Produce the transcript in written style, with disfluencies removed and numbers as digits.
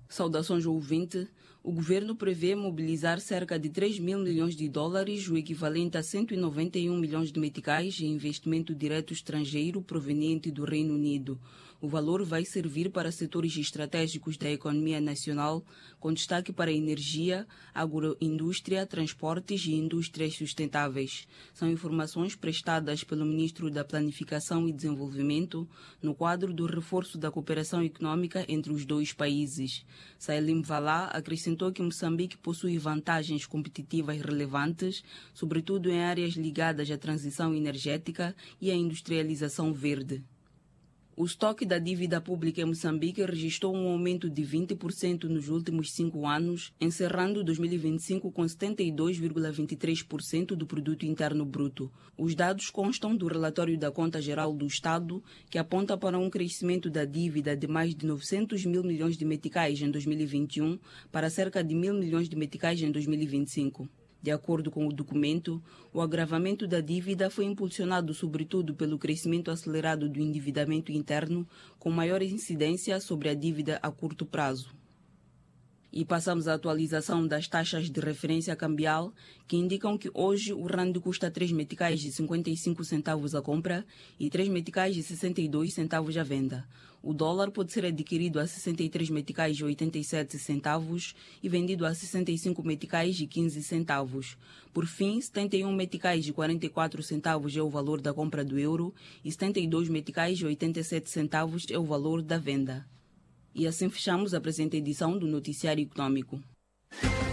Saudações ao ouvinte. O governo prevê mobilizar cerca de 3 mil milhões de dólares, o equivalente a 191 milhões de meticais, em investimento direto estrangeiro proveniente do Reino Unido. O valor vai servir para setores estratégicos da economia nacional, com destaque para a energia, agroindústria, transportes e indústrias sustentáveis. São informações prestadas pelo Ministro da Planificação e Desenvolvimento no quadro do reforço da cooperação econômica entre os dois países. Salim Valá acrescentou que Moçambique possui vantagens competitivas relevantes, sobretudo em áreas ligadas à transição energética e à industrialização verde. O estoque da dívida pública em Moçambique registrou um aumento de 20% nos últimos 5 anos, encerrando 2025 com 72,23% do produto interno bruto. Os dados constam do relatório da Conta Geral do Estado, que aponta para um crescimento da dívida de mais de 900 mil milhões de meticais em 2021 para cerca de 1.000 milhões de meticais em 2025. De acordo com o documento, o agravamento da dívida foi impulsionado sobretudo pelo crescimento acelerado do endividamento interno, com maior incidência sobre a dívida a curto prazo. E passamos à atualização das taxas de referência cambial, que indicam que hoje o rand custa 3 meticais de 55 centavos a compra e 3 meticais de 62 centavos à venda. O dólar pode ser adquirido a 63 meticais de 87 centavos e vendido a 65 meticais de 15 centavos. Por fim, 71 meticais de 44 centavos é o valor da compra do euro e 72 meticais de 87 centavos é o valor da venda. E assim fechamos a presente edição do Noticiário Econômico.